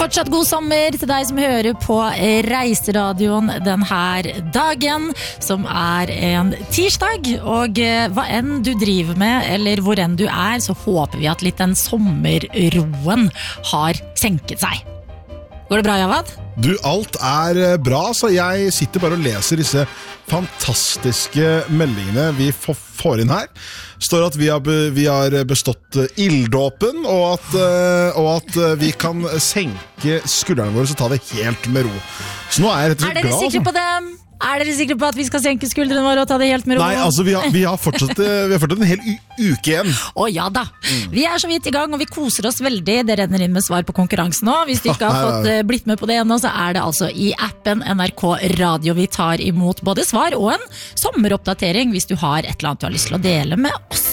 Fortsatt god sommer til deg som hører på Reiseradioen denne dagen, som en tirsdag. Og hva enn du driver med, eller hvor enn du så håper vi at litt den sommerroen har senket seg. Går det bra, Javad? Du, alt bra, så jeg sitter bare og leser disse fantastiske meldingene vi får inn her. Står at vi har bestått ilddåpen, og at vi kan senke skuldrene våre, så ta det helt med ro. Så nå jeg rett og slett glad. Dere sikre på det? Dere sikre på at vi skal senke skuldrene våre og ta det helt med ro? Nei, altså vi har fortsatt en hel uke igjen. Ja da. Vi så vidt i gang, og vi koser oss veldig. Det renner inn med svar på konkurransen nå. Hvis du ikke har fått blitt med på det ennå, så det altså i appen NRK Radio vi tar imot både svar og en sommeroppdatering hvis du har et eller annet du har lyst til å dele med oss.